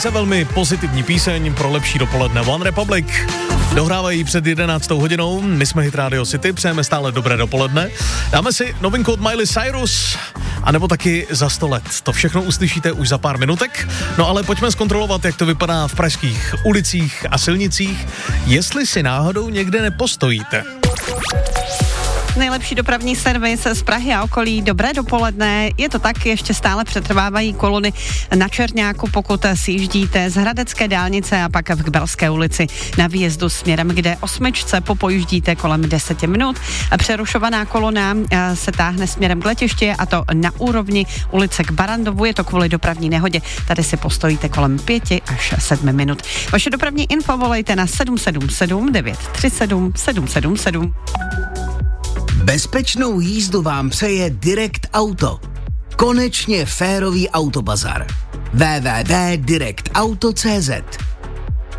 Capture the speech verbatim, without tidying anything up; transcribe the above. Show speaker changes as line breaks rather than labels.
Velice velmi pozitivní píseň pro lepší dopoledne. One Republic dohrávají před jedenáctou hodinou. My jsme Hit Radio City, přejeme stále dobré dopoledne. Dáme si novinku od Miley Cyrus, anebo taky Za sto let. To všechno uslyšíte už za pár minutek. No ale pojďme zkontrolovat, jak to vypadá v pražských ulicích a silnicích, jestli si náhodou někde nepostojíte.
Nejlepší dopravní servis z Prahy a okolí. Dobré dopoledne. Je to tak, ještě stále přetrvávají kolony na Čerňáku, pokud sjíždíte z Hradecké dálnice a pak v Kbelské ulici na výjezdu směrem, kde osmičce popojíždíte kolem deseti minut. Přerušovaná kolona se táhne směrem k letišti a to na úrovni ulice k Barandovu. Je to kvůli dopravní nehodě. Tady si postojíte kolem pěti až sedmi minut. Vaše dopravní info volejte na sedm sedm sedm devět tři sedm sedm sedm sedm.
Bezpečnou jízdu vám přeje Direct Auto. Konečně férový autobazar. w w w tečka direct auto tečka c z